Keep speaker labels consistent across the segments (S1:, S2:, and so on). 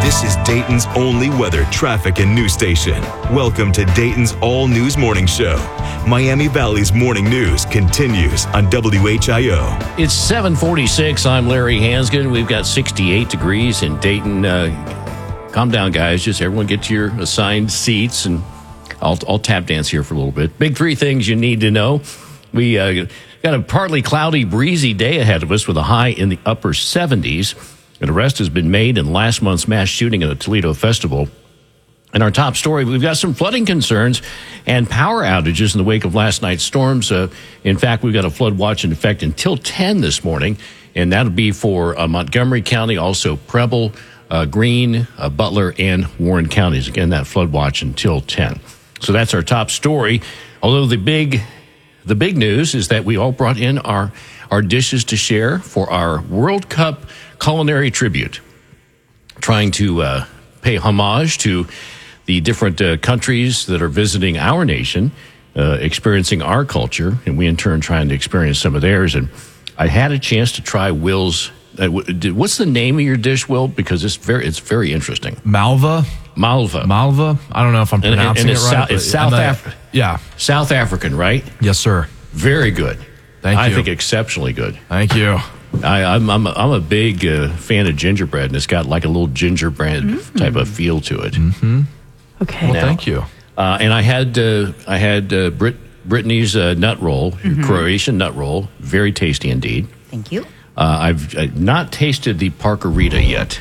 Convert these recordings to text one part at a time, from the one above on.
S1: This is Dayton's only weather, traffic, and news station. Welcome to Dayton's All News Morning Show. Miami Valley's morning news continues on WHIO.
S2: It's 7:46. I'm Larry Hansgen. We've got 68 degrees in Dayton. Calm down, guys. Just everyone get to your assigned seats, and I'll tap dance here for a little bit. Big three things you need to know. We got a partly cloudy, breezy day ahead of us with a high in the upper 70s. An arrest has been made in last month's mass shooting at the Toledo Festival. In our top story, we've got some flooding concerns and power outages in the wake of last night's storms. In fact, we've got a flood watch in effect until 10 this morning, and that'll be for Montgomery County, also Preble, Greene, Butler, and Warren counties. Again, that flood watch until 10. So that's our top story. Although the big news is that we all brought in our dishes to share for our World Cup culinary tribute, trying to pay homage to the different countries that are visiting our nation, experiencing our culture, and we in turn trying to experience some of theirs. And I had a chance to try Will's. What's the name of your dish, Will? Because it's very interesting.
S3: Malva.
S2: I
S3: don't know if I'm pronouncing it right.
S2: It's South African.
S3: Yeah.
S2: South African, right?
S3: Yes, sir.
S2: Very good.
S3: Thank you.
S2: I think exceptionally good.
S3: Thank you.
S2: I'm a big fan of gingerbread, and it's got like a little gingerbread type of feel to it.
S3: Mm-hmm.
S4: Okay.
S3: Well, thank you.
S2: And I had Brittany's nut roll, Croatian nut roll, very tasty indeed.
S4: Thank you.
S2: I've not tasted the Parkerita yet.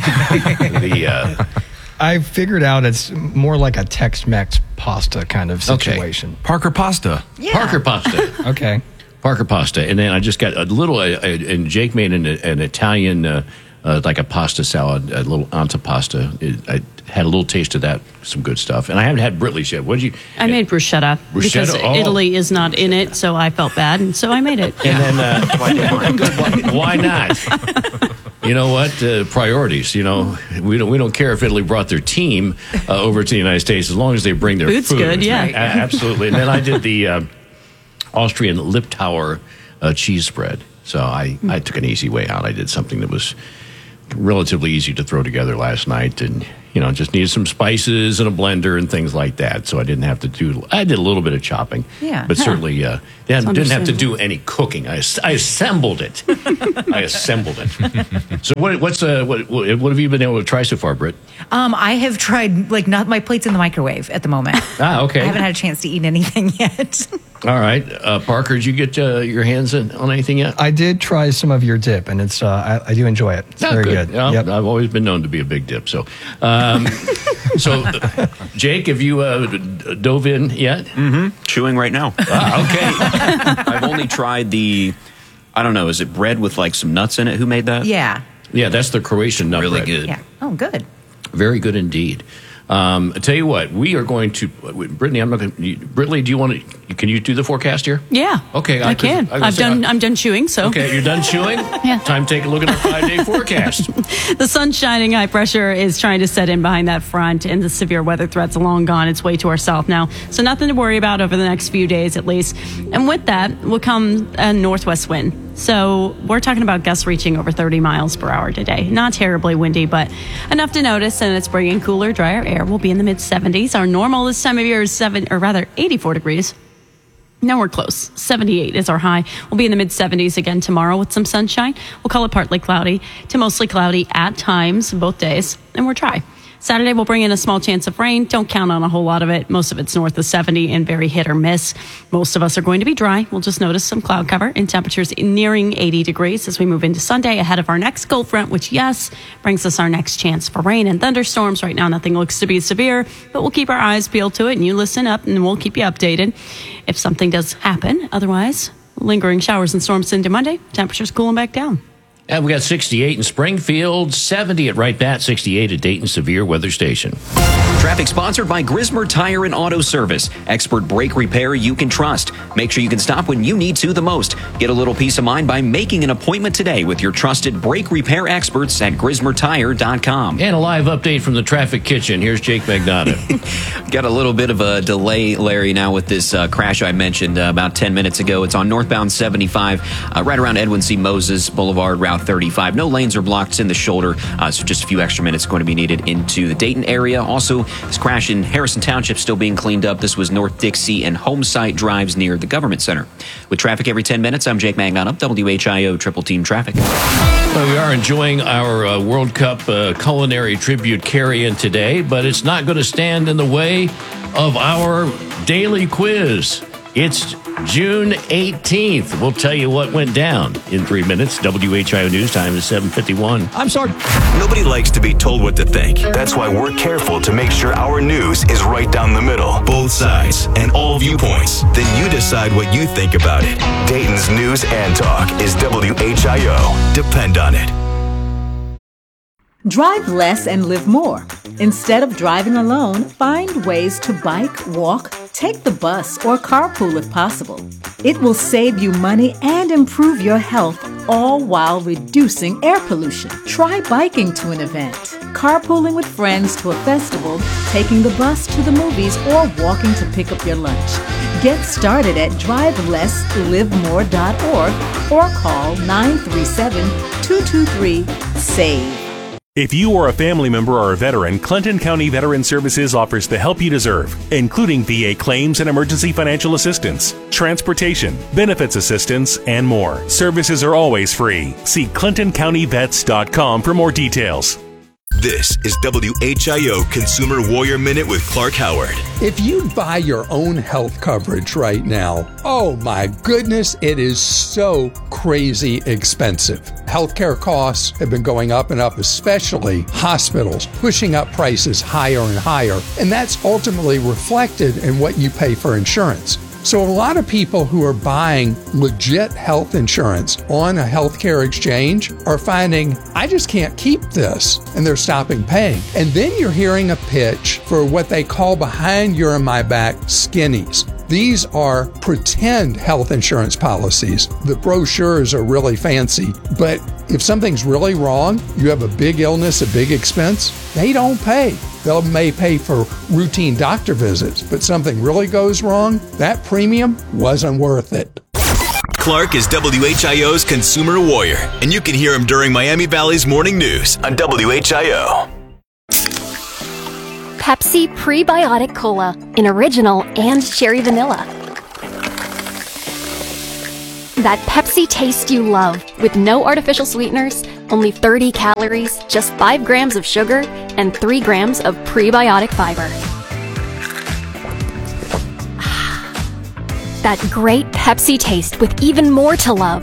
S5: I figured out it's more like a Tex-Mex pasta kind of situation.
S2: Okay.
S3: Parker pasta.
S4: Yeah.
S2: Parker pasta.
S5: Okay.
S2: Parker pasta. And then I just got a little, and Jake made an Italian, like a pasta salad, a little antipasta. I had a little taste of that, some good stuff. And I haven't had Britley's yet. What did you?
S4: I made bruschetta because Italy is not in it, so I felt bad, and so I made it.
S2: And then, why not? You know what? Priorities. You know, we don't care if Italy brought their team over to the United States as long as they bring their
S4: Food's
S2: food.
S4: good, yeah.
S2: Right? Absolutely. And then I did the Austrian Liptauer cheese spread. So I took an easy way out. I did something that was relatively easy to throw together last night, and just needed some spices and a blender and things like that. So I didn't have to I did a little bit of chopping, but certainly didn't have to do any cooking. I assembled it. So what have you been able to try so far, Britt?
S6: I have tried, not my plate's in the microwave at the moment.
S2: Okay.
S6: I haven't had a chance to eat anything yet.
S2: All right. Parker, did you get your hands on anything yet?
S5: I did try some of your dip, and it's I do enjoy it. It's very good.
S2: Yeah,
S5: yep.
S2: I've always been known to be a big dip. So, Jake, have you dove in yet?
S7: Mm-hmm. Chewing right now.
S2: Okay.
S7: I've only tried I don't know, is it bread with some nuts in it? Who made that?
S6: Yeah.
S2: Yeah, that's the Croatian nut
S7: Really
S2: bread.
S7: good.
S6: Yeah. Oh, good.
S2: Very good indeed. I tell you what, we are going to Brittany. Brittany, do you want to? Can you do the forecast here?
S4: Yeah.
S2: Okay,
S4: I can. I'm done chewing. So.
S2: Okay, you're done chewing.
S4: Yeah.
S2: Time to take a look at our 5-day forecast.
S4: The sun's shining. High pressure is trying to set in behind that front, and the severe weather threat's long gone. It's way to our south now, so nothing to worry about over the next few days at least. And with that will come a northwest wind. So we're talking about gusts reaching over 30 miles per hour today. Not terribly windy, but enough to notice, and it's bringing cooler, drier air. We'll be in the mid-70s. Our normal this time of year is 84 degrees. Now we're close. 78 is our high. We'll be in the mid-70s again tomorrow with some sunshine. We'll call it partly cloudy to mostly cloudy at times, both days, and we're dry. Saturday, we'll bring in a small chance of rain. Don't count on a whole lot of it. Most of it's north of 70 and very hit or miss. Most of us are going to be dry. We'll just notice some cloud cover and temperatures nearing 80 degrees as we move into Sunday ahead of our next cold front, which, yes, brings us our next chance for rain and thunderstorms. Right now, nothing looks to be severe, but we'll keep our eyes peeled to it, and you listen up, and we'll keep you updated if something does happen. Otherwise, lingering showers and storms into Monday. Temperatures cooling back down.
S2: And we got 68 in Springfield, 70 at Wright Pat, 68 at Dayton Severe Weather Station.
S8: Traffic sponsored by Grismer Tire and Auto Service. Expert brake repair you can trust. Make sure you can stop when you need to the most. Get a little peace of mind by making an appointment today with your trusted brake repair experts at GrismerTire.com.
S2: And a live update from the traffic kitchen. Here's Jake Magnotta.
S8: Got a little bit of a delay, Larry, now with this crash I mentioned about 10 minutes ago. It's on northbound 75, right around Edwin C. Moses Boulevard, Route South 35. No lanes are blocked in the shoulder, so just a few extra minutes going to be needed into the Dayton area. Also, this crash in Harrison Township still being cleaned up. This was North Dixie and Homesite drives near the Government Center. With traffic every 10 minutes, I'm Jake Magnon, WHIO Triple Team Traffic.
S2: Well, we are enjoying our World Cup culinary tribute carry-in today, but it's not going to stand in the way of our daily quiz. It's June 18th. We'll tell you what went down in 3 minutes. WHIO News Time is 7:51.
S5: I'm sorry.
S1: Nobody likes to be told what to think. That's why we're careful to make sure our news is right down the middle, both sides, and all viewpoints. Then you decide what you think about it. Dayton's News and Talk is WHIO. Depend on it.
S3: Drive less and live more. Instead of driving alone, find ways to bike, walk, take the bus, or carpool if possible. It will save you money and improve your health, all while reducing air pollution. Try biking to an event, carpooling with friends to a festival, taking the bus to the movies, or walking to pick up your lunch. Get started at drivelesslivemore.org or call 937-223-SAVE.
S9: If you or a family member or a veteran, Clinton County Veteran Services offers the help you deserve, including VA claims and emergency financial assistance, transportation, benefits assistance, and more. Services are always free. See ClintonCountyVets.com for more details.
S1: This is WHIO Consumer Warrior Minute with Clark Howard.
S10: If you buy your own health coverage right now, oh my goodness, it is so crazy expensive. Healthcare costs have been going up and up, especially hospitals, pushing up prices higher and higher. And that's ultimately reflected in what you pay for insurance. So a lot of people who are buying legit health insurance on a healthcare exchange are finding, I just can't keep this, and they're stopping paying. And then you're hearing a pitch for what they call behind your and my back skinnies. These are pretend health insurance policies. The brochures are really fancy, but if something's really wrong, you have a big illness, a big expense, they don't pay. They may pay for routine doctor visits, but something really goes wrong, that premium wasn't worth it.
S1: Clark is WHIO's Consumer Warrior, and you can hear him during Miami Valley's Morning News on WHIO.
S11: Pepsi Prebiotic Cola in original and cherry vanilla. That Pepsi taste you love with no artificial sweeteners, only 30 calories, just 5 grams of sugar, and 3 grams of prebiotic fiber. That great Pepsi taste with even more to love.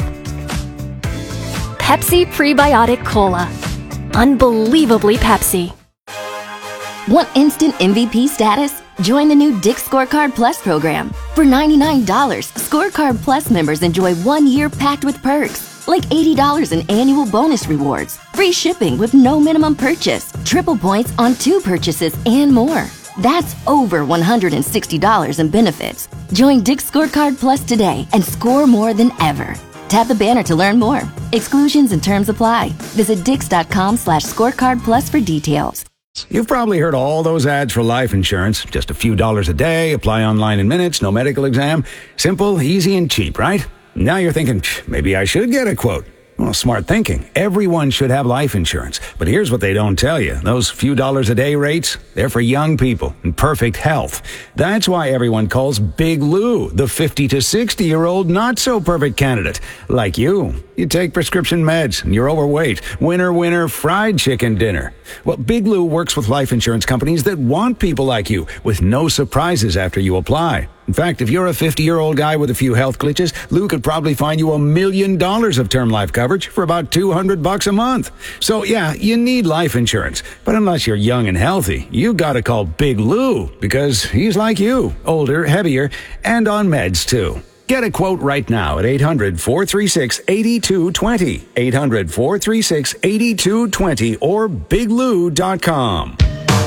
S11: Pepsi Prebiotic Cola. Unbelievably Pepsi.
S12: Want instant MVP status? Join the new Dick's Scorecard Plus program. For $99, Scorecard Plus members enjoy 1 year packed with perks, like $80 in annual bonus rewards, free shipping with no minimum purchase, triple points on 2 purchases, and more. That's over $160 in benefits. Join Dick's Scorecard Plus today and score more than ever. Tap the banner to learn more. Exclusions and terms apply. Visit Dix.com/scorecard plus for details.
S13: You've probably heard all those ads for life insurance. Just a few dollars a day, apply online in minutes, no medical exam. Simple, easy, and cheap, right? Now you're thinking, maybe I should get a quote. Well, smart thinking. Everyone should have life insurance. But here's what they don't tell you. Those few dollars a day rates, they're for young people in perfect health. That's why everyone calls Big Lou the 50 to 60-year-old not-so-perfect candidate. Like you. You take prescription meds and you're overweight. Winner, winner, fried chicken dinner. Well, Big Lou works with life insurance companies that want people like you with no surprises after you apply. In fact, if you're a 50-year-old guy with a few health glitches, Lou could probably find you $1 million of term life coverage for about $200 a month. So yeah, you need life insurance. But unless you're young and healthy, you gotta call Big Lou because he's like you, older, heavier, and on meds too. Get a quote right now at 800-436-8220, 800-436-8220, or biglou.com.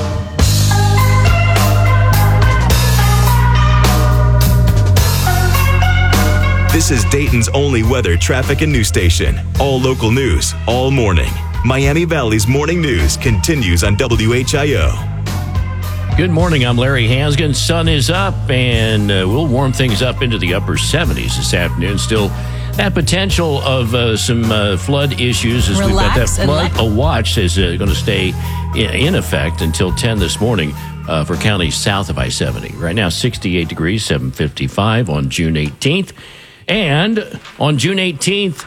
S1: This is Dayton's only weather, traffic, and news station. All local news, all morning. Miami Valley's Morning News continues on WHIO.
S2: Good morning. I'm Larry Hansgen. Sun is up, and we'll warm things up into the upper 70s this afternoon. Still that potential of some flood issues as we've got that
S6: Relax and
S2: flood watch is going to stay in effect until 10 this morning for counties south of I-70. Right now, 68 degrees, 7:55 on June 18th. And on June 18th,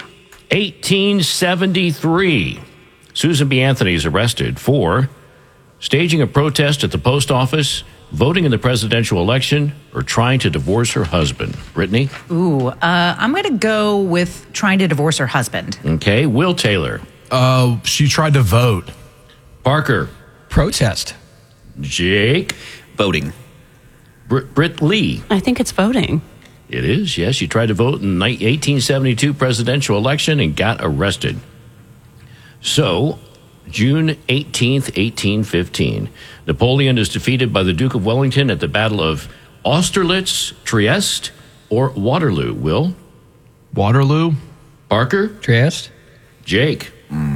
S2: 1873, Susan B. Anthony is arrested for staging a protest at the post office, voting in the presidential election, or trying to divorce her husband. Brittany?
S6: Ooh, I'm going to go with trying to divorce her husband.
S2: Okay. Will Taylor?
S14: She tried to vote.
S2: Parker?
S5: Protest.
S2: Jake?
S7: Voting.
S2: Britt Lee?
S4: I think it's voting.
S2: It is, yes. She tried to vote in the 1872 presidential election and got arrested. So, June 18th, 1815, Napoleon is defeated by the Duke of Wellington at the Battle of Austerlitz, Trieste, or Waterloo. Will?
S14: Waterloo.
S2: Parker?
S5: Trieste.
S2: Jake?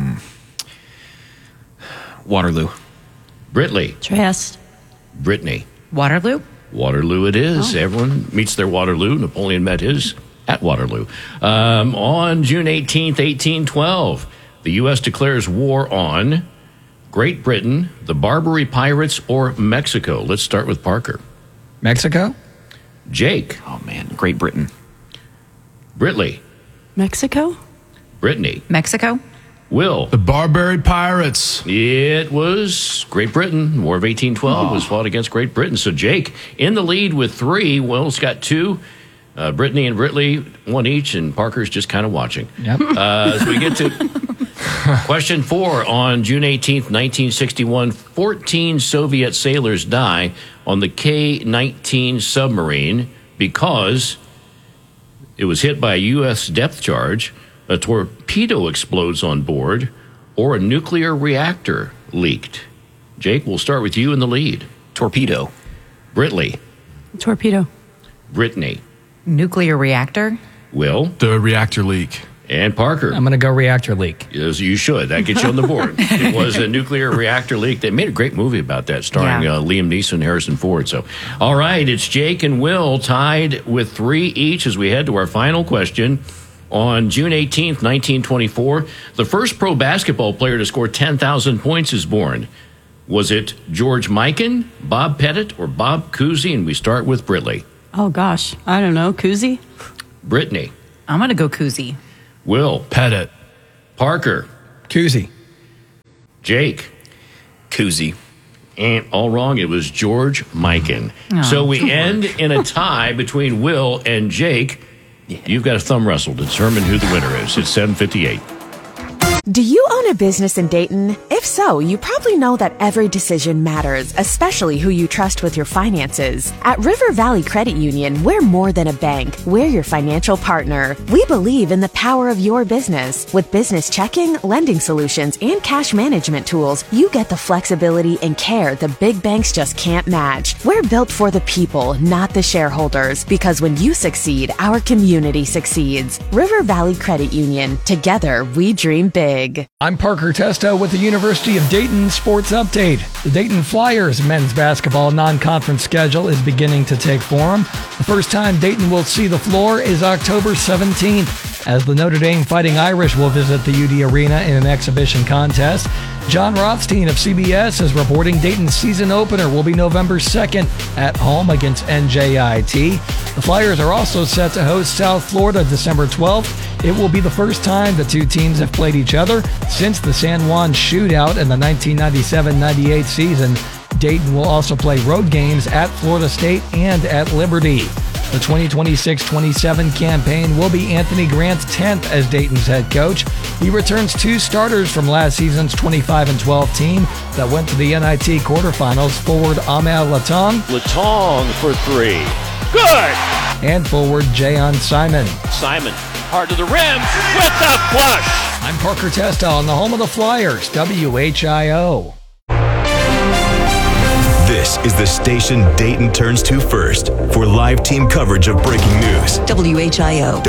S7: Waterloo.
S2: Britley?
S4: Trieste.
S2: Brittany?
S6: Waterloo?
S2: Waterloo it is.
S4: Oh.
S2: Everyone meets their Waterloo. Napoleon met his at Waterloo. On June 18th, 1812, the U.S. declares war on Great Britain, the Barbary Pirates, or Mexico. Let's start with Parker.
S5: Mexico.
S2: Jake.
S7: Oh, man. Great Britain.
S2: Britley.
S4: Mexico?
S2: Brittany.
S6: Mexico?
S2: Will.
S14: The Barbary Pirates.
S2: It was Great Britain. War of 1812 was fought against Great Britain. So Jake in the lead with 3. Will's got 2. Brittany and Britley, 1 each, and Parker's just kind of watching.
S5: Yep.
S2: As we get to question 4, on June 18th, 1961, 14 Soviet sailors die on the K-19 submarine because it was hit by a U.S. depth charge, a torpedo explodes on board, or a nuclear reactor leaked. Jake, we'll start with you in the lead.
S7: Torpedo.
S2: Britley.
S4: Torpedo.
S2: Brittany.
S6: Nuclear reactor?
S2: Will.
S14: The reactor leak.
S2: And Parker.
S5: I'm going to go reactor leak.
S2: Yes, you should. That gets you on the board. It was a nuclear reactor leak. They made a great movie about that, starring Liam Neeson and Harrison Ford. So, all right, it's Jake and Will tied with 3 each as we head to our final question. On June 18th, 1924, the first pro basketball player to score 10,000 points is born. Was it George Mikan, Bob Pettit, or Bob Cousy? And we start with Britley.
S4: Oh, gosh. I don't know. Cousy?
S2: Brittany.
S6: I'm going to go Cousy.
S2: Will.
S14: Pettit.
S2: Parker.
S5: Cousy.
S2: Jake.
S7: Cousy.
S2: And all wrong. It was George Mikan.
S6: Oh,
S2: so we end in a tie between Will and Jake. You've got a thumb wrestle to determine who the winner is. It's 7:58.
S15: Do you own a business in Dayton? If so, you probably know that every decision matters, especially who you trust with your finances. At River Valley Credit Union, we're more than a bank. We're your financial partner. We believe in the power of your business. With business checking, lending solutions, and cash management tools, you get the flexibility and care the big banks just can't match. We're built for the people, not the shareholders, because when you succeed, our community succeeds. River Valley Credit Union. Together, we dream big.
S5: I'm Parker Testo with the University of Dayton Sports Update. The Dayton Flyers men's basketball non-conference schedule is beginning to take form. The first time Dayton will see the floor is October 17th, as the Notre Dame Fighting Irish will visit the UD Arena in an exhibition contest. John Rothstein of CBS is reporting Dayton's season opener will be November 2nd at home against NJIT. The Flyers are also set to host South Florida December 12th. It will be the first time the two teams have played each other since the San Juan shootout in the 1997-98 season. Dayton will also play road games at Florida State and at Liberty. The 2026-27 campaign will be Anthony Grant's 10th as Dayton's head coach. He returns 2 starters from last season's 25-12 team that went to the NIT quarterfinals. Forward Amel Latong.
S2: Latong for 3. Good!
S5: And forward Jayon Simon.
S2: Simon, hard to the rim with the flush.
S5: I'm Parker Testo on the home of the Flyers, WHIO.
S1: This is the station Dayton turns to first for live team coverage of breaking news.
S16: WHIO.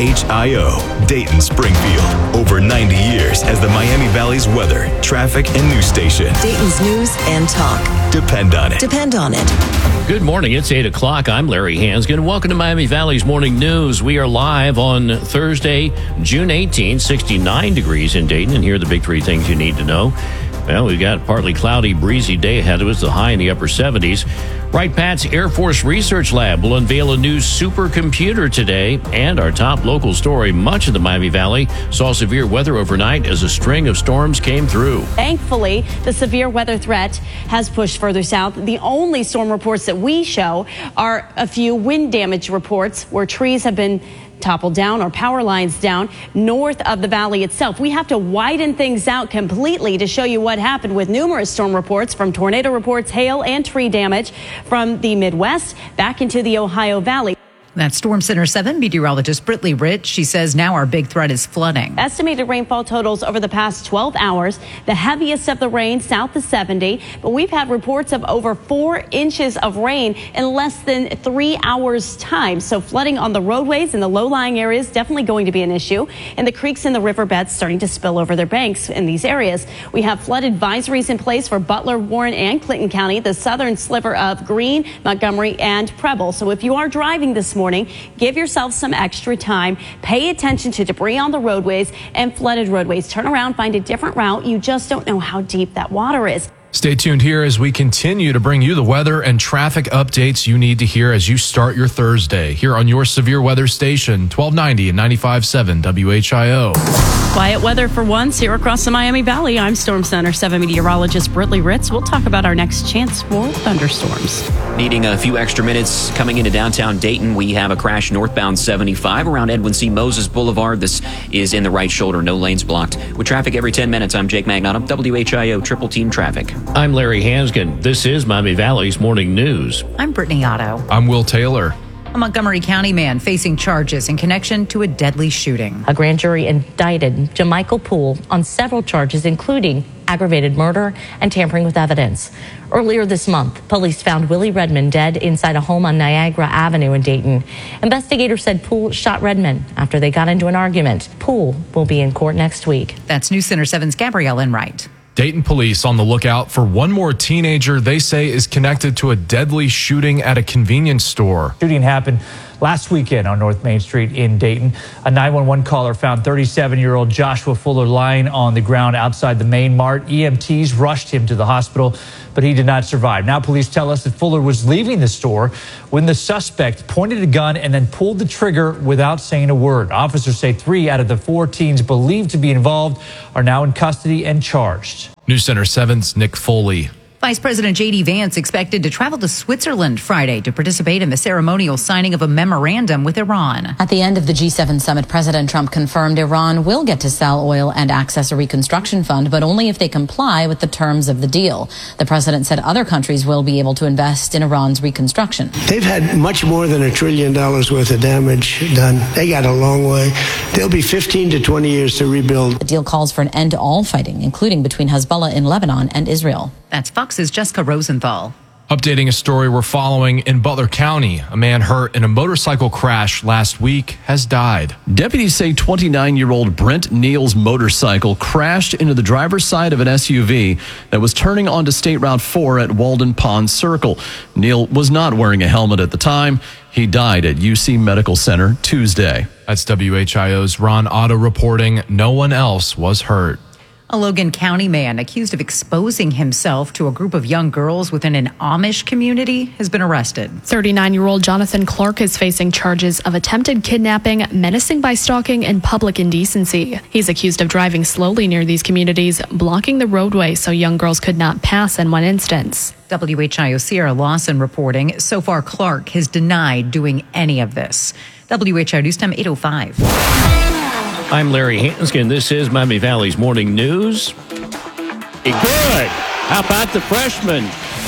S1: WHIO, Dayton, Springfield. Over 90 years as the Miami Valley's weather, traffic, and news station.
S16: Dayton's news and talk.
S1: Depend on it.
S16: Depend on it.
S2: Good morning. It's 8 o'clock. I'm Larry Hansgen. Welcome to Miami Valley's Morning News. We are live on Thursday, June 18, 69 degrees in Dayton. And here are the big three things you need to know. Well, we've got a partly cloudy, breezy day ahead of us, the high in the upper 70s. Wright-Pat's Air Force Research Lab will unveil a new supercomputer today. And our top local story, much of the Miami Valley saw severe weather overnight as a string of storms came through.
S4: Thankfully, the severe weather threat has pushed further south. The only storm reports that we show are a few wind damage reports where trees have been toppled down or power lines down north of the valley itself. We have to widen things out completely to show you what happened with numerous storm reports, from tornado reports, hail and tree damage from the Midwest back into the Ohio Valley.
S6: That's Storm Center 7 meteorologist Brittany Rich. She says now our big threat is flooding.
S4: Estimated rainfall totals over the past 12 hours, the heaviest of the rain south of 70, but we've had reports of over 4 inches of rain in less than 3 hours time. So flooding on the roadways and the low-lying areas definitely going to be an issue, and the creeks and the riverbeds starting to spill over their banks in these areas. We have flood advisories in place for Butler, Warren, and Clinton County, the southern sliver of Greene, Montgomery, and Preble. So if you are driving this morning, give yourself some extra time. Pay attention to debris on the roadways and flooded roadways. Turn around, find a different route. You just don't know how deep that water is.
S14: Stay tuned here as we continue to bring you the weather and traffic updates you need to hear as you start your Thursday here on your severe weather station, 1290 and 95.7 WHIO.
S4: Quiet weather for once here across the Miami Valley. I'm Storm Center 7 meteorologist Brittany Ritz. We'll talk about our next chance for thunderstorms.
S8: Needing a few extra minutes coming into downtown Dayton, we have a crash northbound 75 around Edwin C. Moses Boulevard. This is in the right shoulder, no lanes blocked. With traffic every 10 minutes, I'm Jake Magnotta, WHIO Triple Team Traffic.
S2: I'm Larry Hansgen. This is Miami Valley's Morning News.
S6: I'm Brittany Otto.
S14: I'm Will Taylor.
S6: A Montgomery County man facing charges in connection to a deadly shooting.
S17: A grand jury indicted Jamichael Poole on several charges, including aggravated murder and tampering with evidence. Earlier this month, police found Willie Redmond dead inside a home on Niagara Avenue in Dayton. Investigators said Poole shot Redmond after they got into an argument. Poole will be in court next week.
S6: That's News Center 7's Gabrielle Enright.
S14: Dayton police on the lookout for one more teenager they say is connected to a deadly shooting at a convenience store.
S18: Shooting happened last weekend on North Main Street in Dayton. A 911 caller found 37-year-old Joshua Fuller lying on the ground outside the Main Mart. EMTs rushed him to the hospital, but he did not survive. Now police tell us that Fuller was leaving the store when the suspect pointed a gun and then pulled the trigger without saying a word. Officers say 3 out of the 4 teens believed to be involved are now in custody and charged.
S14: News Center 7's Nick Foley.
S6: Vice President J.D. Vance expected to travel to Switzerland Friday to participate in the ceremonial signing of a memorandum with Iran.
S19: At the end of the G7 summit, President Trump confirmed Iran will get to sell oil and access a reconstruction fund, but only if they comply with the terms of the deal. The president said other countries will be able to invest in Iran's reconstruction.
S20: They've had much more than $1 trillion worth of damage done. They got a long way. There'll be 15 to 20 years to rebuild.
S19: The deal calls for an end to all fighting, including between Hezbollah in Lebanon and Israel.
S6: That's Fox's Jessica Rosenthal.
S14: Updating a story we're following in Butler County. A man hurt in a motorcycle crash last week has died.
S21: Deputies say 29-year-old Brent Neal's motorcycle crashed into the driver's side of an SUV that was turning onto State Route 4 at Walden Pond Circle. Neal was not wearing a helmet at the time. He died at UC Medical Center Tuesday.
S14: That's WHIO's Ron Otto reporting. No one else was hurt.
S6: A Logan County man accused of exposing himself to a group of young girls within an Amish community has been arrested.
S22: 39-year-old Jonathan Clark is facing charges of attempted kidnapping, menacing by stalking, and public indecency. He's accused of driving slowly near these communities, blocking the roadway so young girls could not pass in one instance.
S6: WHIO Sierra Lawson reporting. So far, Clark has denied doing any of this. WHIO News Time 8:05.
S2: I'm Larry Hansgen. This is Miami Valley's Morning News. Good. How about the freshman?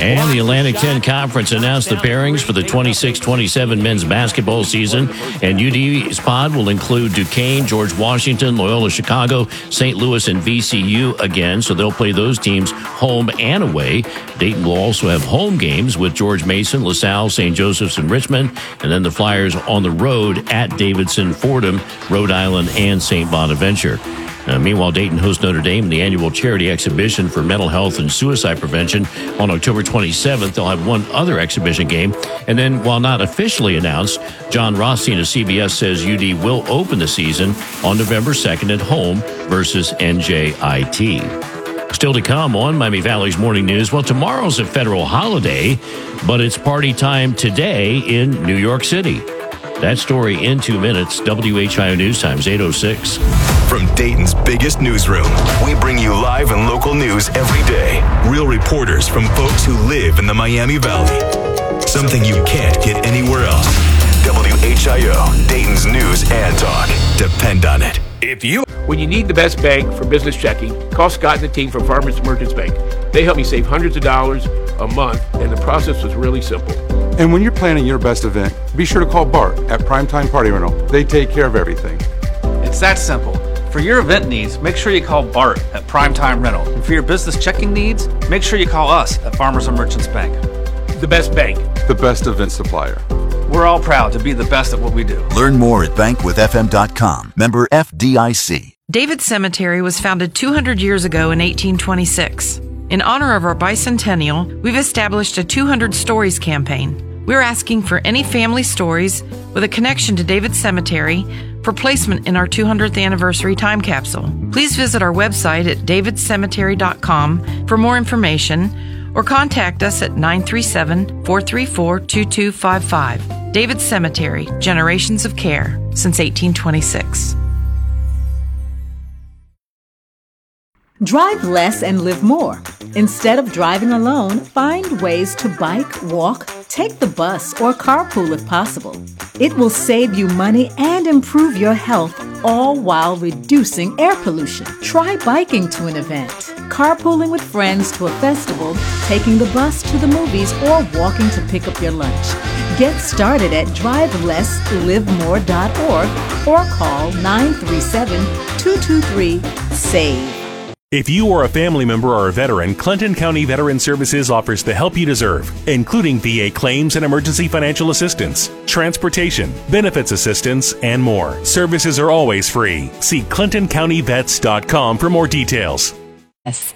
S2: And the Atlantic 10 Conference announced the pairings for the 26-27 men's basketball season. And UD's pod will include Duquesne, George Washington, Loyola Chicago, St. Louis, and VCU again. So they'll play those teams home and away. Dayton will also have home games with George Mason, LaSalle, St. Joseph's, and Richmond. And then the Flyers on the road at Davidson, Fordham, Rhode Island, and St. Bonaventure. Meanwhile, Dayton hosts Notre Dame in the annual charity exhibition for mental health and suicide prevention on October 27th. They'll have one other exhibition game. And then, while not officially announced, John Rothstein of CBS says UD will open the season on November 2nd at home versus NJIT. Still to come on Miami Valley's Morning News. Well, tomorrow's a federal holiday, but it's party time today in New York City. That story in 2 minutes. WHIO News Times 8:06.
S1: From Dayton's biggest newsroom, we bring you live and local news every day. Real reporters from folks who live in the Miami Valley. Something you can't get anywhere else. WHIO, Dayton's news and talk. Depend on it.
S3: When you need the best bank for business checking, call Scott and the team from Farmers Merchants Bank. They help me save hundreds of dollars a month, and the process was really simple.
S9: And when you're planning your best event, be sure to call Bart at Primetime Party Rental. They take care of everything.
S23: It's that simple. For your event needs, make sure you call Bart at Primetime Rental. And for your business checking needs, make sure you call us at Farmers and Merchants Bank.
S3: The best bank.
S9: The best event supplier.
S23: We're all proud to be the best at what we do.
S24: Learn more at bankwithfm.com. Member FDIC.
S25: David Cemetery was founded 200 years ago in 1826. In honor of our bicentennial, we've established a 200 Stories campaign. We're asking for any family stories with a connection to David Cemetery for placement in our 200th anniversary time capsule. Please visit our website at davidcemetery.com for more information or contact us at 937-434-2255. David Cemetery, generations of care since 1826.
S26: Drive less and live more. Instead of driving alone, find ways to bike, walk, take the bus, or carpool if possible. It will save you money and improve your health, all while reducing air pollution. Try biking to an event, carpooling with friends to a festival, taking the bus to the movies, or walking to pick up your lunch. Get started at drivelesslivemore.org or call 937-223-SAVE.
S27: If you are a family member or a veteran, Clinton County Veteran Services offers the help you deserve, including VA claims and emergency financial assistance, transportation, benefits assistance, and more. Services are always free. See ClintonCountyVets.com for more details.
S1: Yes.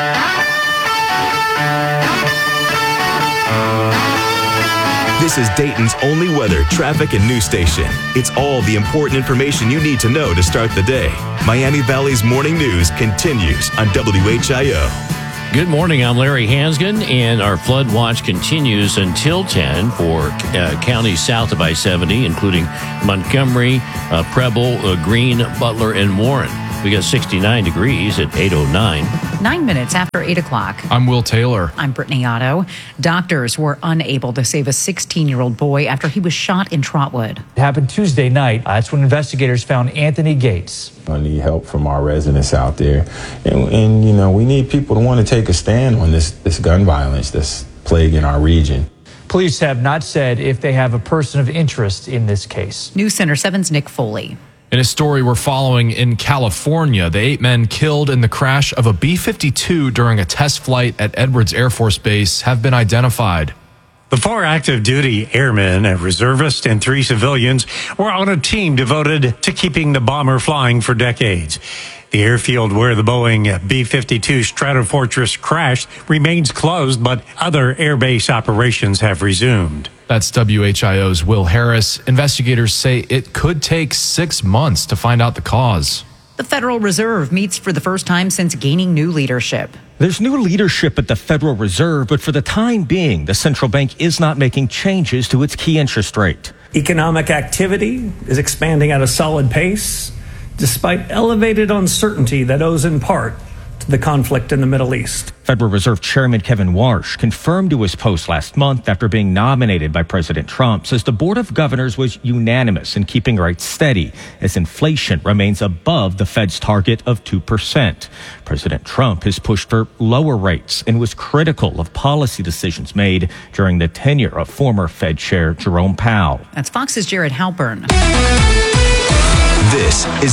S1: This is Dayton's only weather, traffic, and news station. It's all the important information you need to know to start the day. Miami Valley's Morning News continues on WHIO.
S2: Good morning. I'm Larry Hansgen, and our flood watch continues until 10 for counties south of I-70, including Montgomery, Preble, Greene, Butler, and Warren. We got 69 degrees at 8:09.
S6: 9 minutes after 8 o'clock.
S14: I'm Will Taylor.
S6: I'm Brittany Otto. Doctors were unable to save a 16-year-old boy after he was shot in Trotwood.
S18: It happened Tuesday night. That's when investigators found Anthony Gates.
S28: I need help from our residents out there. And you know, we need people to want to take a stand on this gun violence that's plaguing our region.
S18: Police have not said if they have a person of interest in this case.
S6: News Center 7's Nick Foley.
S14: In a story we're following in California, the 8 men killed in the crash of a B-52 during a test flight at Edwards Air Force Base have been identified.
S29: The 4 active duty airmen, a reservist, and 3 civilians were on a team devoted to keeping the bomber flying for decades. The airfield where the Boeing B-52 Stratofortress crashed remains closed, but other airbase operations have resumed.
S14: That's WHIO's Will Harris. Investigators say it could take 6 months to find out the cause.
S6: The Federal Reserve meets for the first time since gaining new leadership.
S30: There's new leadership at the Federal Reserve, but for the time being, the central bank is not making changes to its key interest rate.
S31: Economic activity is expanding at a solid pace, despite elevated uncertainty that owes in part to the conflict in the Middle East.
S30: Federal Reserve Chairman Kevin Warsh confirmed to his post last month after being nominated by President Trump, says the Board of Governors was unanimous in keeping rates steady as inflation remains above the Fed's target of 2%. President Trump has pushed for lower rates and was critical of policy decisions made during the tenure of former Fed Chair Jerome Powell.
S6: That's Fox's Jared Halpern.
S1: This is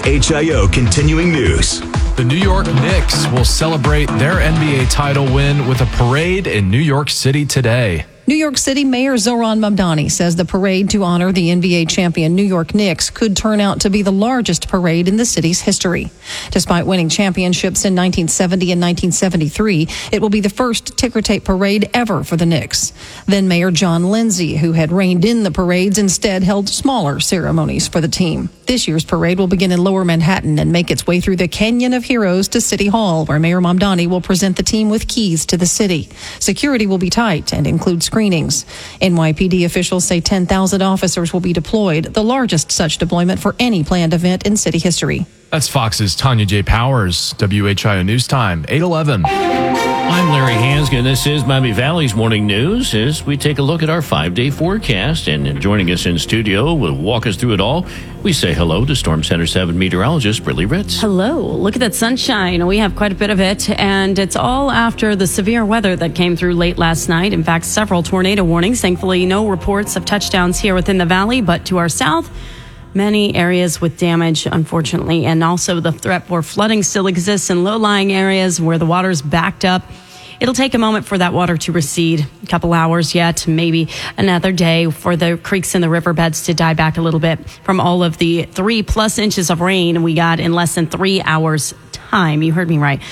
S1: WHIO Continuing News.
S14: The New York Knicks will celebrate their NBA title win with a parade in New York City today.
S4: New York City Mayor Zohran Mamdani says the parade to honor the NBA champion New York Knicks could turn out to be the largest parade in the city's history. Despite winning championships in 1970 and 1973, it will be the first ticker tape parade ever for the Knicks. Then Mayor John Lindsay, who had reined in the parades, instead held smaller ceremonies for the team. This year's parade will begin in Lower Manhattan and make its way through the Canyon of Heroes to City Hall, where Mayor Mamdani will present the team with keys to the city. Security will be tight and include screenings. NYPD officials say 10,000 officers will be deployed, the largest such deployment for any planned event in city history.
S14: That's Fox's Tanya J. Powers, WHIO News Time, 8:11.
S2: I'm Larry Hansgen. This is Miami Valley's Morning News as we take a look at our 5-day forecast. And joining us in studio will walk us through it all, we say hello to Storm Center 7 meteorologist Brittany Ritz.
S5: Hello. Look at that sunshine. We have quite a bit of it, and it's all after the severe weather that came through late last night. In fact, several tornado warnings. Thankfully, no reports of touchdowns here within the valley, but to our south, many areas with damage, unfortunately, and also the threat for flooding still exists in low-lying areas where the water's backed up. It'll take a moment for that water to recede, a couple hours yet, maybe another day for the creeks and the riverbeds to die back a little bit from all of the 3+ inches of rain we got in less than 3 hours time. You heard me right.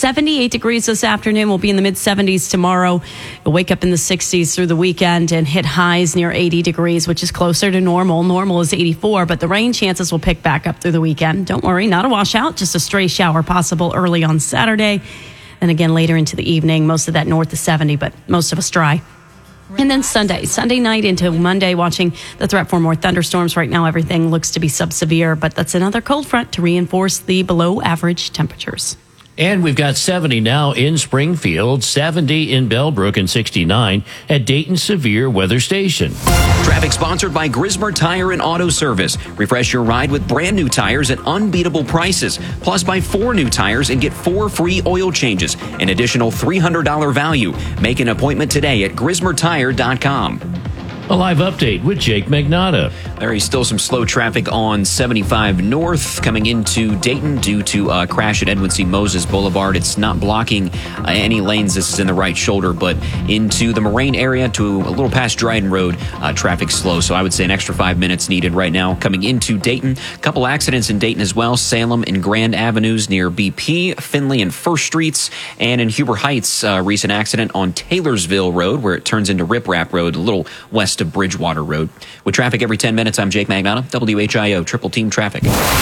S5: 78 degrees this afternoon. We'll be in the mid-70s tomorrow. We'll wake up in the 60s through the weekend and hit highs near 80 degrees, which is closer to normal. Normal is 84, but the rain chances will pick back up through the weekend. Don't worry, not a washout, just a stray shower possible early on Saturday. And again, later into the evening, most of that north is 70, but most of us dry. And then Sunday night into Monday, watching the threat for more thunderstorms. Right now, everything looks to be sub-severe, but that's another cold front to reinforce the below-average temperatures.
S2: And we've got 70 now in Springfield, 70 in Bellbrook, and 69 at Dayton Severe Weather Station.
S7: Traffic sponsored by Grismer Tire and Auto Service. Refresh your ride with brand new tires at unbeatable prices. Plus, buy 4 new tires and get 4 free oil changes. An additional $300 value. Make an appointment today at GrismerTire.com.
S2: A live update with Jake Magnotta.
S7: There is still some slow traffic on 75 North coming into Dayton due to a crash at Edwin C. Moses Boulevard. It's not blocking any lanes. This is in the right shoulder, but into the Moraine area to a little past Dryden Road, traffic slow. So I would say an extra 5 minutes needed right now coming into Dayton. A couple accidents in Dayton as well. Salem and Grand Avenues near BP, Finley and First Streets, and in Huber Heights, recent accident on Taylorsville Road where it turns into Rip Rap Road, a little west of Bridgewater Road. With traffic every 10 minutes, I'm Jake Magnotta, WHIO Triple Team Traffic.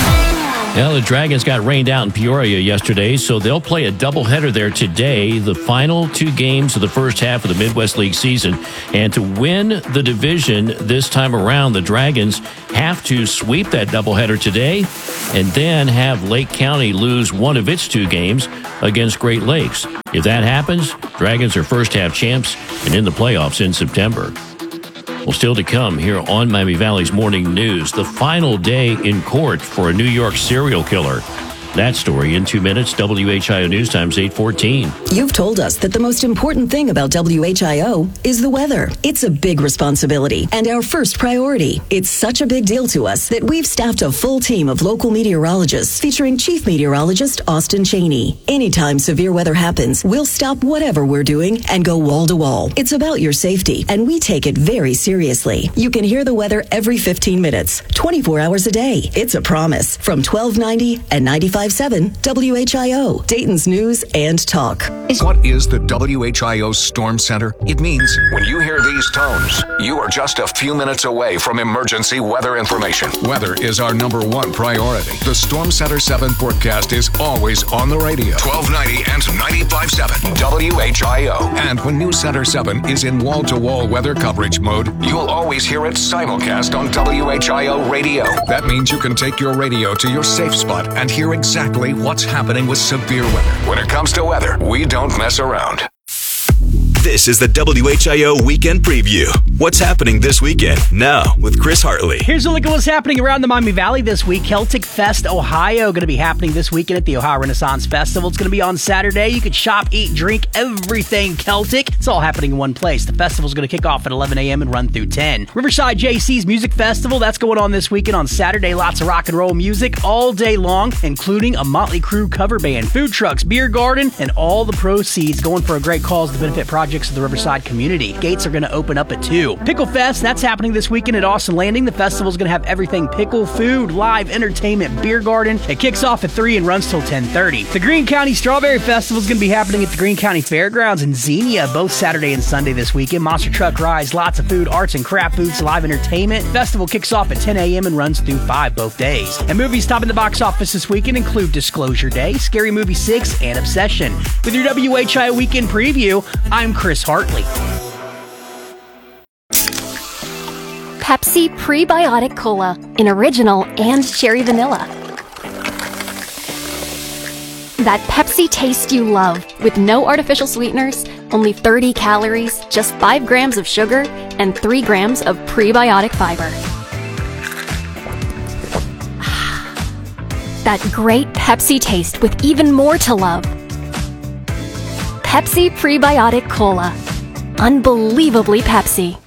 S2: Well, the Dragons got rained out in Peoria yesterday, so they'll play a doubleheader there today, the final 2 games of the first half of the Midwest League season. And to win the division this time around, the Dragons have to sweep that doubleheader today and then have Lake County lose one of its 2 games against Great Lakes. If that happens, Dragons are first half champs and in the playoffs in September. Well, still to come here on Miami Valley's Morning News, the final day in court for a New York serial killer. That story in 2 minutes. WHIO News Time's 8:14.
S8: You've told us that the most important thing about WHIO is the weather. It's a big responsibility and our first priority. It's such a big deal to us that we've staffed a full team of local meteorologists featuring Chief Meteorologist Austin Cheney. Anytime severe weather happens, we'll stop whatever we're doing and go wall to wall. It's about your safety, and we take it very seriously. You can hear the weather every 15 minutes, 24 hours a day. It's a promise from 1290 and 95.7 WHIO, Dayton's News and Talk.
S10: What is the WHIO Storm Center? It means when you hear these tones, you are just a few minutes away from emergency weather information. Weather is our #1 priority. The Storm Center 7 forecast is always on the radio. 1290 and 95.7 WHIO. And when News Center 7 is in wall-to-wall weather coverage mode, you'll always hear it simulcast on WHIO radio. That means you can take your radio to your safe spot and hear exactly exactly what's happening with severe weather. When it comes to weather, we don't mess around.
S1: This is the WHIO Weekend Preview. What's happening this weekend? Now, with Chris Hartley.
S3: Here's a look at what's happening around the Miami Valley this week. Celtic Fest Ohio going to be happening this weekend at the Ohio Renaissance Festival. It's going to be on Saturday. You could shop, eat, drink, everything Celtic. It's all happening in one place. The festival's going to kick off at 11 a.m. and run through 10. Riverside JC's Music Festival, that's going on this weekend on Saturday. Lots of rock and roll music all day long, including a Motley Crue cover band, food trucks, beer garden, and all the proceeds going for a great cause to benefit projects of the Riverside community. Gates are going to open up at 2. Pickle Fest, that's happening this weekend at Austin Landing. The festival is going to have everything pickle, food, live entertainment, beer garden. It kicks off at 3 and runs till 10:30. The Greene County Strawberry Festival is going to be happening at the Greene County Fairgrounds in Xenia, both Saturday and Sunday this weekend. Monster truck rides, lots of food, arts and craft booths, live entertainment. Festival kicks off at 10 a.m. and runs through 5 both days. And movies topping the box office this weekend include Disclosure Day, Scary Movie 6, and Obsession. With your WHIO Weekend Preview, I'm Chris Hartley.
S11: Pepsi Prebiotic Cola in original and cherry vanilla. That Pepsi taste you love with no artificial sweeteners, only 30 calories, just 5 grams of sugar, and 3 grams of prebiotic fiber. That great Pepsi taste with even more to love. Pepsi Prebiotic Cola. Unbelievably Pepsi.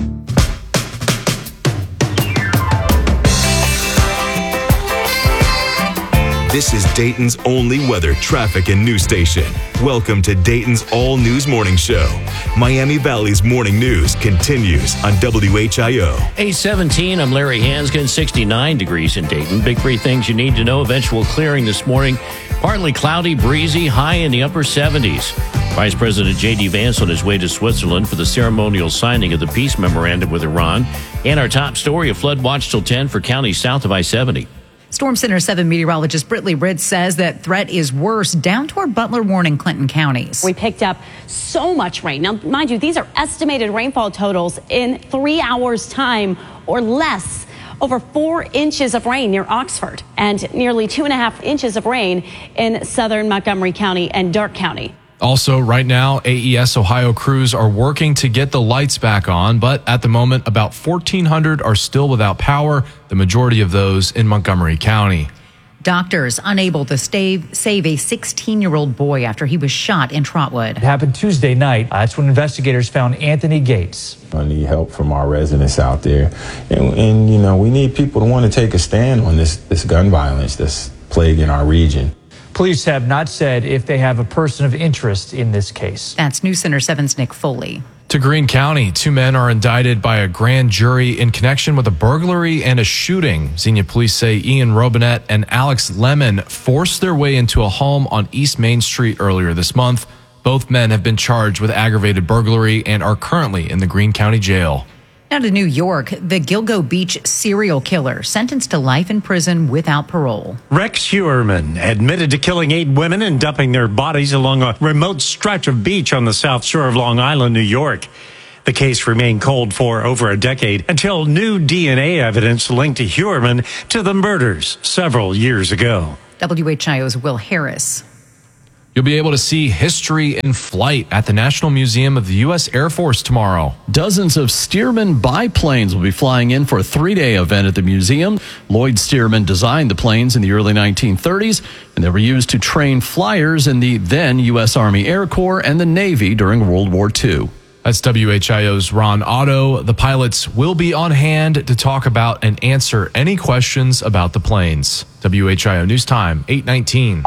S1: This is Dayton's only weather, traffic, and news station. Welcome to Dayton's All News Morning Show. Miami Valley's morning news continues on WHIO.
S2: 8:17, I'm Larry Hansgen, 69 degrees in Dayton. Big 3 things you need to know. Eventual clearing this morning. Partly cloudy, breezy, high in the upper 70s. Vice President J.D. Vance on his way to Switzerland for the ceremonial signing of the peace memorandum with Iran. And our top story, a flood watch till 10 for counties south of I-70.
S6: Storm Center 7 meteorologist Britley Ritz says that threat is worse down toward Butler, Warren, and Clinton counties.
S5: We picked up so much rain. Now, mind you, these are estimated rainfall totals in 3 hours' time or less. Over 4 inches of rain near Oxford and nearly 2.5 inches of rain in southern Montgomery County and Darke County.
S14: Also, right now, AES Ohio crews are working to get the lights back on, but at the moment, about 1,400 are still without power, the majority of those in Montgomery County.
S6: Doctors unable to save a 16-year-old boy after he was shot in Trotwood.
S18: It happened Tuesday night. That's when investigators found Anthony Gates.
S28: I need help from our residents out there. And you know, we need people to want to take a stand on this gun violence that's plaguing our region.
S18: Police have not said if they have a person of interest in this case.
S6: That's News Center 7's Nick Foley.
S14: To Greene County, 2 men are indicted by a grand jury in connection with a burglary and a shooting. Xenia police say Ian Robinette and Alex Lemon forced their way into a home on East Main Street earlier this month. Both men have been charged with aggravated burglary and are currently in the Greene County Jail.
S6: Now to New York, the Gilgo Beach serial killer sentenced to life in prison without parole.
S29: Rex Heuermann admitted to killing 8 women and dumping their bodies along a remote stretch of beach on the south shore of Long Island, New York. The case remained cold for over a decade until new DNA evidence linked Heuermann to the murders several years ago.
S6: WHIO's Will Harris.
S14: You'll be able to see history in flight at the National Museum of the U.S. Air Force tomorrow.
S12: Dozens of Stearman biplanes will be flying in for a 3-day event at the museum. Lloyd Stearman designed the planes in the early 1930s, and they were used to train flyers in the then U.S. Army Air Corps and the Navy during World War II.
S14: That's WHIO's Ron Otto. The pilots will be on hand to talk about and answer any questions about the planes. WHIO News Time, 8:19.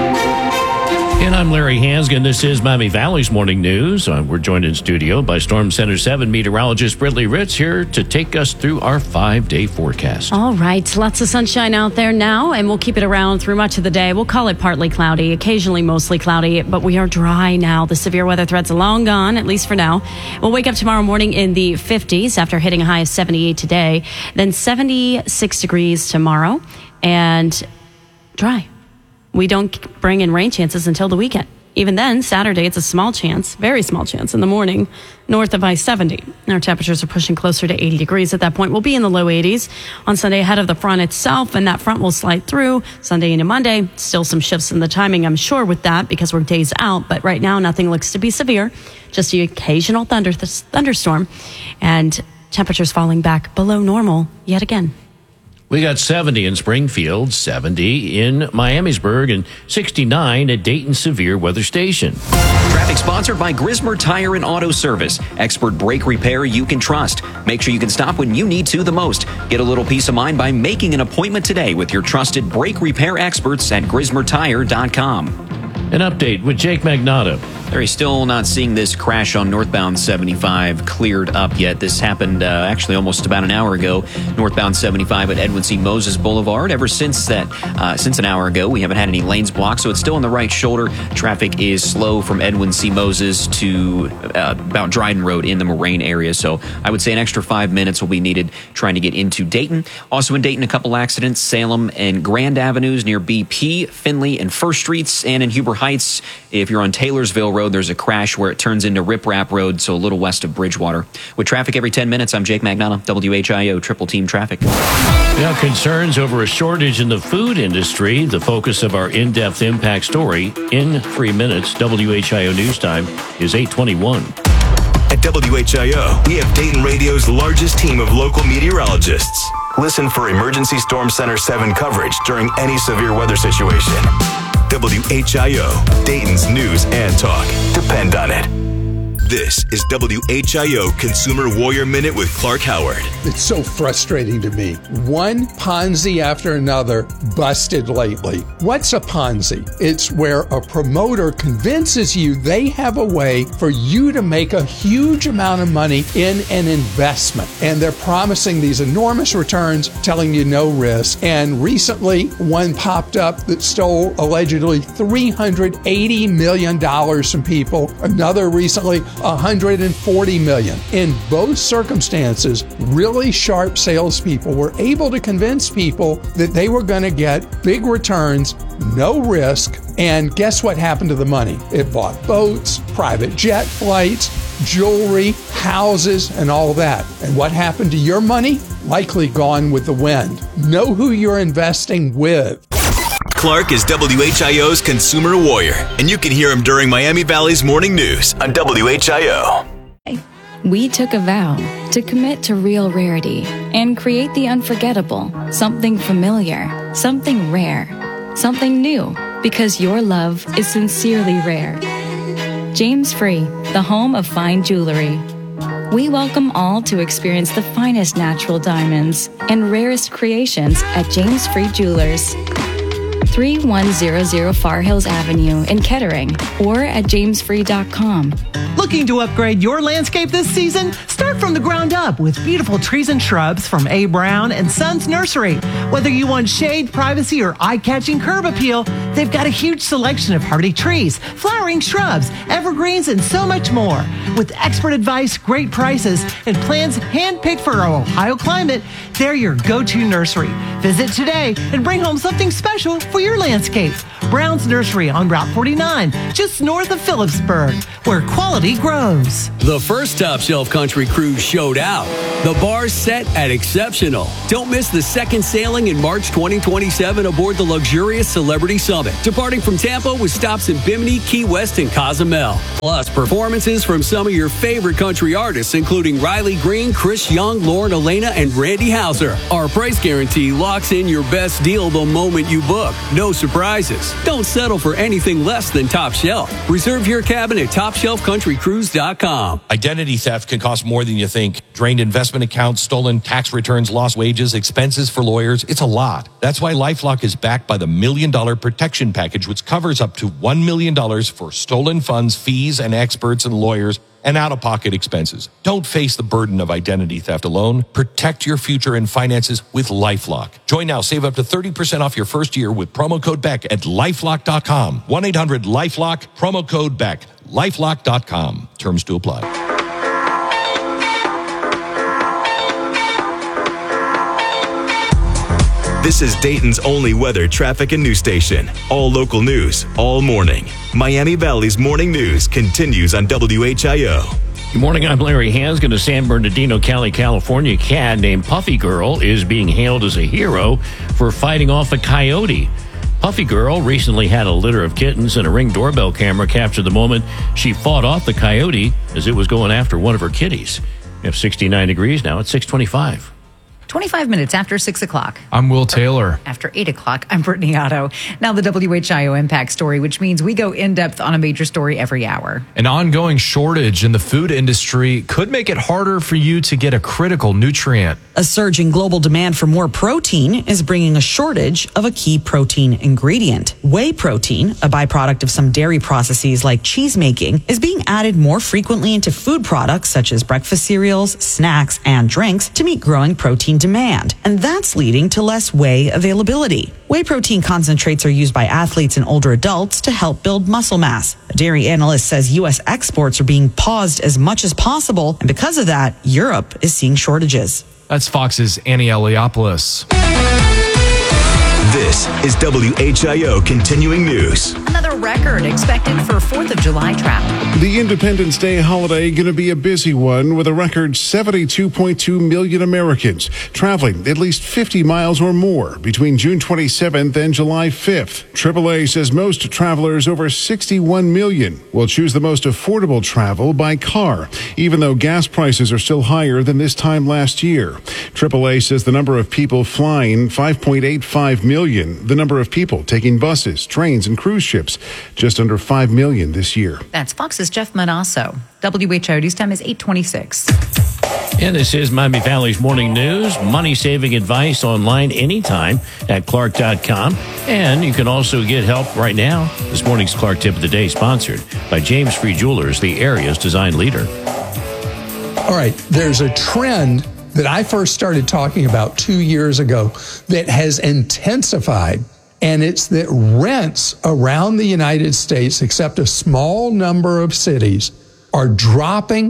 S2: And I'm Larry Hansgen. This is Miami Valley's Morning News. We're joined in studio by Storm Center 7 meteorologist Britley Ritz here to take us through our 5-day forecast.
S5: All right. Lots of sunshine out there now, and we'll keep it around through much of the day. We'll call it partly cloudy, occasionally mostly cloudy, but we are dry now. The severe weather threat's long gone, at least for now. We'll wake up tomorrow morning in the 50s after hitting a high of 78 today, then 76 degrees tomorrow, and dry. We don't bring in rain chances until the weekend. Even then, Saturday, it's a small chance, very small chance in the morning, north of I-70. Our temperatures are pushing closer to 80 degrees at that point. We'll be in the low 80s on Sunday ahead of the front itself, and that front will slide through Sunday into Monday. Still some shifts in the timing, I'm sure, with that because we're days out. But right now, nothing looks to be severe, just the occasional thunderstorm, and temperatures falling back below normal yet again.
S2: We got 70 in Springfield, 70 in Miamisburg, and 69 at Dayton Severe Weather Station.
S7: Traffic sponsored by Grismer Tire and Auto Service. Expert brake repair you can trust. Make sure you can stop when you need to the most. Get a little peace of mind by making an appointment today with your trusted brake repair experts at GrismerTire.com.
S2: An update with Jake Magnotta.
S7: They're still not seeing this crash on northbound 75 cleared up yet. This happened actually almost about an hour ago. Northbound 75 at Edwin C. Moses Boulevard. Ever since an hour ago, we haven't had any lanes blocked, so it's still on the right shoulder. Traffic is slow from Edwin C. Moses to about Dryden Road in the Moraine area. So I would say an extra 5 minutes will be needed trying to get into Dayton. Also in Dayton, a couple accidents. Salem and Grand Avenues near BP, Finley and First Streets, and in Huber Heights. If you're on Taylorsville Road, there's a crash where it turns into Rip Rap Road, so a little west of Bridgewater. With traffic every 10 minutes, I'm Jake Magnotta, WHIO Triple Team Traffic.
S2: Now, concerns over a shortage in the food industry, the focus of our in-depth impact story in 3 minutes. WHIO News Time is 8:21.
S1: At WHIO, we have Dayton Radio's largest team of local meteorologists. Listen for Emergency Storm Center 7 coverage during any severe weather situation. WHIO, Dayton's news and talk. Depend on it. This is WHIO Consumer Warrior Minute with Clark Howard.
S9: It's so frustrating to me. One Ponzi after another busted lately. What's a Ponzi? It's where a promoter convinces you they have a way for you to make a huge amount of money in an investment. And they're promising these enormous returns, telling you no risk. And recently, one popped up that stole allegedly $380 million from people. Another recently, $140 million. In both circumstances, really sharp salespeople were able to convince people that they were going to get big returns, no risk, and guess what happened to the money? It bought boats, private jet flights, jewelry, houses, and all that. And what happened to your money? Likely gone with the wind. Know who you're investing with.
S1: Clark is WHIO's Consumer Warrior, and you can hear him during Miami Valley's Morning News on WHIO.
S13: We took a vow to commit to real rarity and create the unforgettable, something familiar, something rare, something new, because your love is sincerely rare. James Free, the home of fine jewelry. We welcome all to experience the finest natural diamonds and rarest creations at James Free Jewelers. 3100 Far Hills Avenue in Kettering or at jamesfree.com.
S15: Looking to upgrade your landscape this season? Start from the ground up with beautiful trees and shrubs from A. Brown and Sons Nursery. Whether you want shade, privacy, or eye-catching curb appeal, they've got a huge selection of hardy trees, flowering shrubs, evergreens, and so much more. With expert advice, great prices, and plans handpicked for our Ohio climate, they're your go-to nursery. Visit today and bring home something special for your landscape. Brown's Nursery on Route 49, just north of Phillipsburg, where quality grows.
S16: The first Top Shelf Country Cruise showed out. The bar's set at exceptional. Don't miss the second sailing in March 2027 aboard the luxurious Celebrity Summit, departing from Tampa with stops in Bimini, Key West, and Cozumel. Plus, performances from some of your favorite country artists, including Riley Green, Chris Young, Lauren Elena, and Randy Houser. Our price guarantee locks in your best deal the moment you book. No surprises. Don't settle for anything less than Top Shelf. Reserve your cabin at TopShelfCountryCruise.com.
S17: Identity theft can cost more than you think. Drained investment accounts, stolen tax returns, lost wages, expenses for lawyers. It's a lot. That's why LifeLock is backed by the $1 Million Protection Package, which covers up to $1 million for stolen funds, fees, and experts and lawyers, and out-of-pocket expenses. Don't face the burden of identity theft alone. Protect your future and finances with LifeLock. Join now. Save up to 30% off your first year with promo code BECK at LifeLock.com. 1-800-LifeLock, promo code BECK. LifeLock.com. Terms to apply.
S1: This is Dayton's only weather, traffic, and news station. All local news, all morning. Miami Valley's morning news continues on WHIO.
S2: Good morning, I'm Larry Hansgen. A San Bernardino County, California cat named Puffy Girl is being hailed as a hero for fighting off a coyote. Puffy Girl recently had a litter of kittens, and a Ring doorbell camera captured the moment she fought off the coyote as it was going after one of her kitties. We have 69 degrees now. It's 6:25.
S6: 25 minutes after 6 o'clock.
S14: I'm Will Taylor.
S6: After 8 o'clock, I'm Brittany Otto. Now the WHIO Impact Story, which means we go in-depth on a major story every hour.
S14: An ongoing shortage in the food industry could make it harder for you to get a critical nutrient.
S19: A surge in global demand for more protein is bringing a shortage of a key protein ingredient. Whey protein, a byproduct of some dairy processes like cheese making, is being added more frequently into food products such as breakfast cereals, snacks, and drinks to meet growing protein demand. And that's leading to less whey availability. Whey protein concentrates are used by athletes and older adults to help build muscle mass. A dairy analyst says U.S. exports are being paused as much as possible, and because of that, Europe is seeing shortages.
S14: That's Fox's Annie Eliopoulos.
S1: This is WHIO Continuing News.
S6: Another record expected for 4th of July travel.
S20: The Independence Day holiday going to be a busy one with a record 72.2 million Americans traveling at least 50 miles or more between June 27th and July 5th. AAA says most travelers, over 61 million, will choose the most affordable travel by car, even though gas prices are still higher than this time last year. AAA says the number of people flying, 5.85 million. The number of people taking buses, trains, and cruise ships, just under 5 million this year.
S6: That's Fox's Jeff Manasso. WHIO News Time is 8:26.
S2: And this is Miami Valley's Morning News. Money-saving advice online anytime at Clark.com. And you can also get help right now. This morning's Clark Tip of the Day, sponsored by James Free Jewelers, the area's design leader.
S9: All right, there's a trend that I first started talking about 2 years ago that has intensified, and it's that rents around the United States, except a small number of cities, are dropping.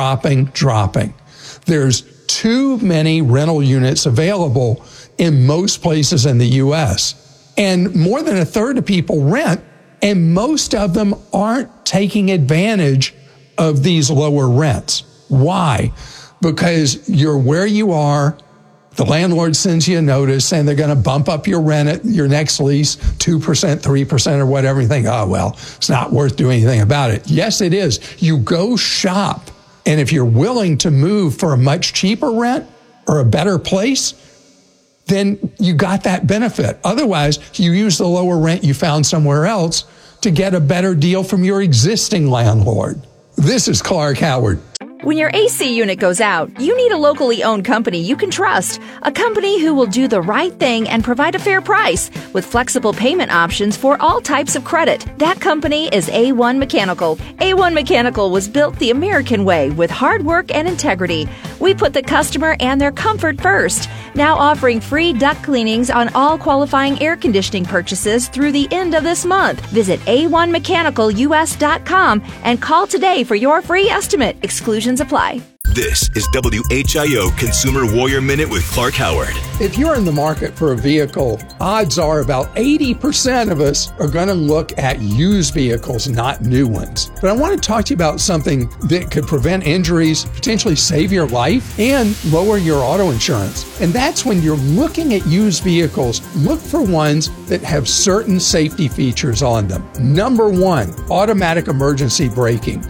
S9: There's too many rental units available in most places in the U.S., and more than a third of people rent, and most of them aren't taking advantage of these lower rents. Why? Because you're where you are, the landlord sends you a notice saying they're going to bump up your rent at your next lease 2%, 3%, or whatever. You think, oh, well, it's not worth doing anything about it. Yes, it is. You go shop, and if you're willing to move for a much cheaper rent or a better place, then you got that benefit. Otherwise, you use the lower rent you found somewhere else to get a better deal from your existing landlord. This is Clark Howard.
S21: When your AC unit goes out, you need a locally owned company you can trust. A company who will do the right thing and provide a fair price with flexible payment options for all types of credit. That company is A1 Mechanical. A1 Mechanical was built the American way with hard work and integrity. We put the customer and their comfort first. Now offering free duct cleanings on all qualifying air conditioning purchases through the end of this month. Visit A1MechanicalUS.com and call today for your free estimate. Exclusions apply.
S1: This is WHIO Consumer Warrior Minute with Clark Howard.
S9: If you're in the market for a vehicle, odds are about 80% of us are going to look at used vehicles, not new ones. But I want to talk to you about something that could prevent injuries, potentially save your life, and lower your auto insurance. And that's when you're looking at used vehicles, look for ones that have certain safety features on them. Number one, automatic emergency braking.